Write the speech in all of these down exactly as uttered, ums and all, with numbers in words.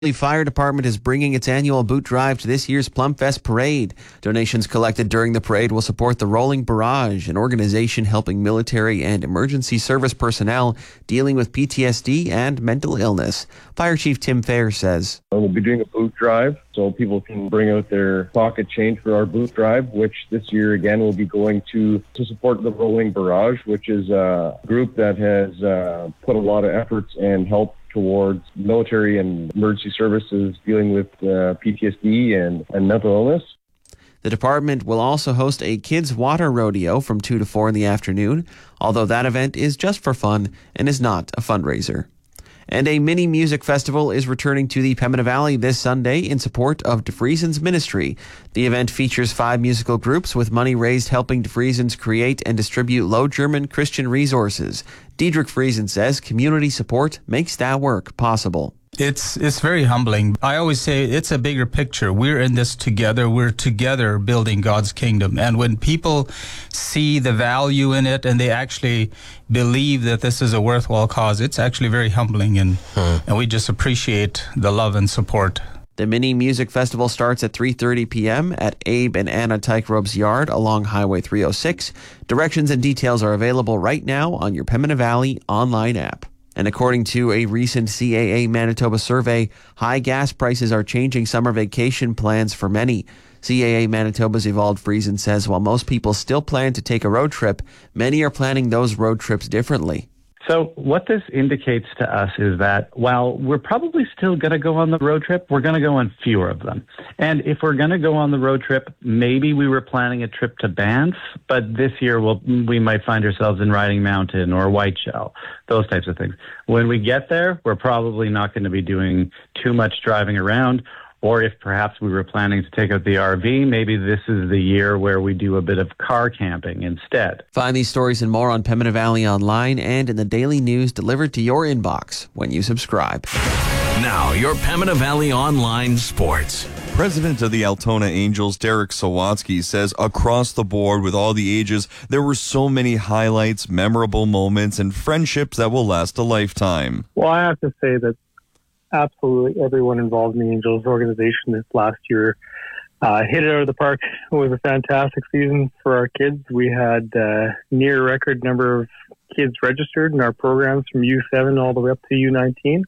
The fire department is bringing its annual boot drive to this year's Plumfest parade. Donations collected during the parade will support the Rolling Barrage, an organization helping military and emergency service personnel dealing with P T S D and mental illness. Fire Chief Tim Fair says, We'll be doing a boot drive so people can bring out their pocket change for our boot drive, which this year again will be going to, to support the Rolling Barrage, which is a group that has uh, put a lot of efforts and help towards military and emergency services dealing with uh, P T S D and, and mental illness. The department will also host a kids' water rodeo from two to four in the afternoon, although that event is just for fun and is not a fundraiser. And a mini music festival is returning to the Pembina Valley this Sunday in support of DeFriesen's ministry. The event features five musical groups with money raised helping DeFriesen's create and distribute Low German Christian resources. Diedrich Friesen says community support makes that work possible. It's it's very humbling. I always say it's a bigger picture. We're in this together. We're together building God's kingdom. And when people see the value in it and they actually believe that this is a worthwhile cause, it's actually very humbling. And, hmm. and we just appreciate the love and support. The mini music festival starts at three thirty p.m. at Abe and Anna Tykerobe's yard along Highway three oh six. Directions and details are available right now on your Pembina Valley online app. And according to a recent C A A Manitoba survey, high gas prices are changing summer vacation plans for many. C A A Manitoba's Evald Friesen says while most people still plan to take a road trip, many are planning those road trips differently. So what this indicates to us is that while we're probably still going to go on the road trip, we're going to go on fewer of them. And if we're going to go on the road trip, maybe we were planning a trip to Banff, but this year we'll, we might find ourselves in Riding Mountain or Whiteshell, those types of things. When we get there, we're probably not going to be doing too much driving around. Or if perhaps we were planning to take out the R V, maybe this is the year where we do a bit of car camping instead. Find these stories and more on Pembina Valley Online and in the daily news delivered to your inbox when you subscribe. Now, your Pembina Valley Online Sports. President of the Altona Angels, Derek Sawatsky, says across the board with all the ages, there were so many highlights, memorable moments, and friendships that will last a lifetime. Well, I have to say that absolutely everyone involved in the Angels organization this last year uh, hit it out of the park. It was a fantastic season for our kids. We had uh, near record number of kids registered in our programs from U seven all the way up to U nineteen.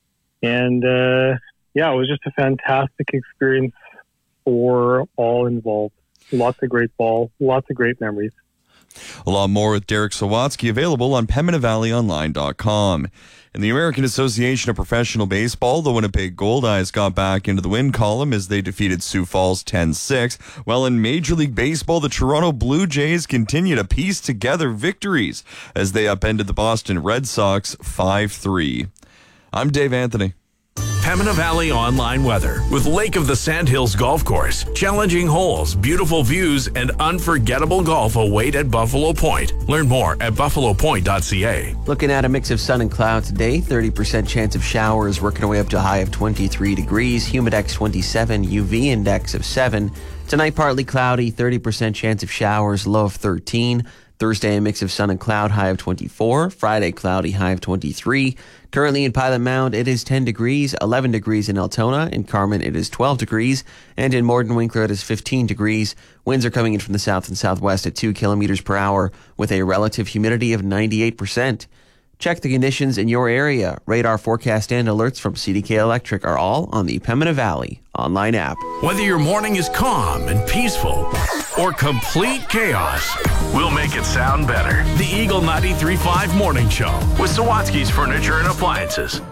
And uh, yeah, it was just a fantastic experience for all involved. Lots of great ball, lots of great memories. A lot more with Derek Sawatsky available on Pembina Valley Online dot com. In the American Association of Professional Baseball, the Winnipeg Goldeyes got back into the win column as they defeated Sioux Falls ten six. While in Major League Baseball, the Toronto Blue Jays continue to piece together victories as they upended the Boston Red Sox five three. I'm Dave Anthony. Pembina Valley Online Weather with Lake of the Sandhills Golf Course. Challenging holes, beautiful views, and unforgettable golf await at Buffalo Point. Learn more at buffalo point dot c a. Looking at a mix of sun and cloud today, thirty percent chance of showers, working our way up to a high of twenty-three degrees, humidex twenty-seven, U V index of seven. Tonight, partly cloudy, thirty percent chance of showers, low of thirteen. Thursday, a mix of sun and cloud, high of twenty-four. Friday, cloudy, high of twenty-three. Currently in Pilot Mound, it is ten degrees, eleven degrees in Altona. In Carman, it is twelve degrees. And in Morden-Winkler, it is fifteen degrees. Winds are coming in from the south and southwest at two kilometers per hour with a relative humidity of ninety-eight percent. Check the conditions in your area. Radar forecast and alerts from C D K Electric are all on the Pembina Valley online app. Whether your morning is calm and peaceful or complete chaos, we'll make it sound better. The Eagle ninety-three point five Morning Show with Sawatsky's Furniture and Appliances.